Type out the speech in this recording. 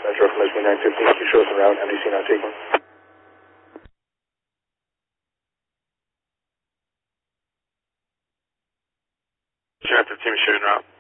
Metro from SB 915, can you show us en route, MDC not taking? Sheriff 15, show en route.